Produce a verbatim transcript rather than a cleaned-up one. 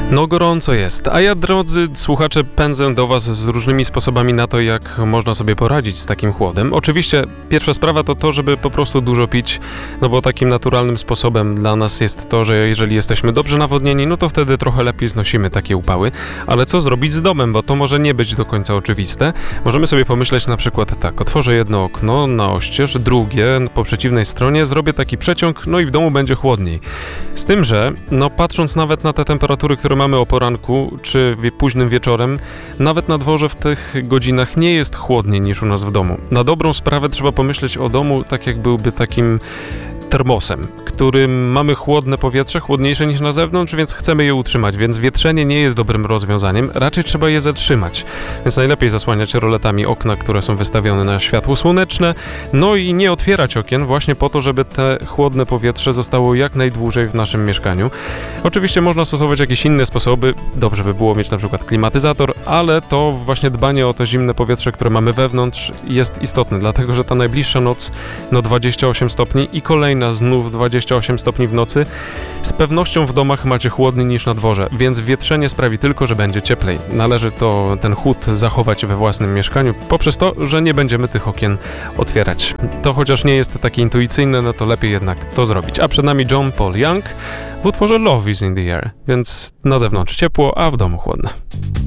No gorąco jest, a ja, drodzy słuchacze, pędzę do was z różnymi sposobami na to, jak można sobie poradzić z takim chłodem. Oczywiście pierwsza sprawa to to, żeby po prostu dużo pić, no bo takim naturalnym sposobem dla nas jest to, że jeżeli jesteśmy dobrze nawodnieni, no to wtedy trochę lepiej znosimy takie upały. Ale co zrobić z domem, bo to może nie być do końca oczywiste. Możemy sobie pomyśleć na przykład tak, otworzę jedno okno na oścież, drugie po przeciwnej stronie, zrobię taki przeciąg, no i w domu będzie chłodniej. Z tym, że no patrząc nawet na te temperatury, które mamy o poranku, czy wie, późnym wieczorem, nawet na dworze w tych godzinach nie jest chłodniej niż u nas w domu. Na dobrą sprawę trzeba pomyśleć o domu tak, jak byłby takim termosem, którym mamy chłodne powietrze, chłodniejsze niż na zewnątrz, więc chcemy je utrzymać, więc wietrzenie nie jest dobrym rozwiązaniem, raczej trzeba je zatrzymać. Więc najlepiej zasłaniać roletami okna, które są wystawione na światło słoneczne, no i nie otwierać okien właśnie po to, żeby te chłodne powietrze zostało jak najdłużej w naszym mieszkaniu. Oczywiście można stosować jakieś inne sposoby, dobrze by było mieć na przykład klimatyzator, ale to właśnie dbanie o to zimne powietrze, które mamy wewnątrz, jest istotne, dlatego że ta najbliższa noc, no dwadzieścia osiem stopni i kolejna znów dwadzieścia osiem stopni w nocy. Z pewnością w domach macie chłodniej niż na dworze, więc wietrzenie sprawi tylko, że będzie cieplej. Należy to ten chłód zachować we własnym mieszkaniu poprzez to, że nie będziemy tych okien otwierać. To chociaż nie jest takie intuicyjne, no to lepiej jednak to zrobić. A przed nami John Paul Young w utworze Love is in the air, więc na zewnątrz ciepło, a w domu chłodno.